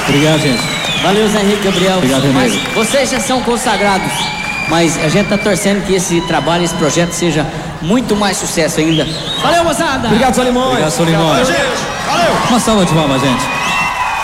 Obrigado, gente. Valeu, Zé Henrique, Gabriel. Obrigado, mas René. vocês já são consagrados. Mas a gente tá torcendo que esse trabalho, esse projeto seja muito mais sucesso ainda. Valeu, moçada! Obrigado, Solimões. Obrigado, Solimões. Valeu, gente. Valeu. Uma salva de palmas, gente.